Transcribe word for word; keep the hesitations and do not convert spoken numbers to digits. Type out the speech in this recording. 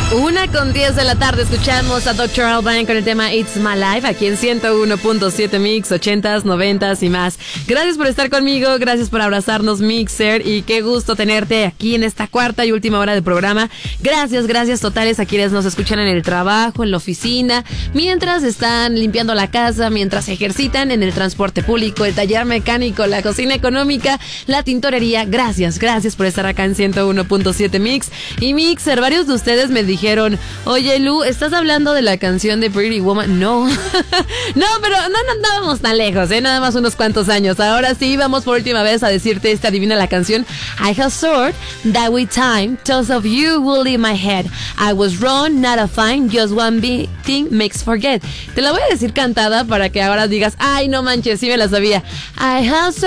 Una con diez de la tarde escuchamos a doctor Alban con el tema It's My Life aquí en ciento uno punto siete Mix, ochentas, noventas y más. Gracias por estar conmigo, gracias por abrazarnos, Mixer, y qué gusto tenerte aquí en esta cuarta y última hora del programa. Gracias, gracias totales a quienes nos escuchan en el trabajo, en la oficina, mientras están limpiando la casa, mientras se ejercitan en el transporte público, el taller mecánico, la cocina económica, la tintorería. Gracias, gracias por estar acá en ciento uno punto siete Mix. Y Mixer, varios de ustedes me dijeron, oye Lu, ¿estás hablando de la canción de Pretty Woman? No, no, pero no, no andábamos tan lejos, ¿eh? Nada más unos cuantos años. Ahora sí, vamos por última vez a decirte esta adivina la canción. I have sword that with time, thoughts of you will leave my head. I was wrong, not a fine, just one big thing makes forget. Te la voy a decir cantada para que ahora digas, ay, no manches, sí me la sabía. I have sword